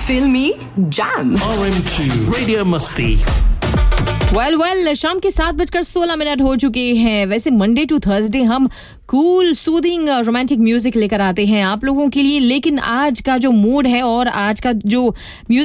Filmy Jam. RM2 Radio Masti. Well शाम के 7:16 हो चुके हैं। वैसे मंडे टू थर्सडे हम कूल सूदिंग रोमांटिक म्यूजिक लेकर आते हैं आप लोगों के लिए, लेकिन आज का जो मूड है और आज का जो म्यूजिक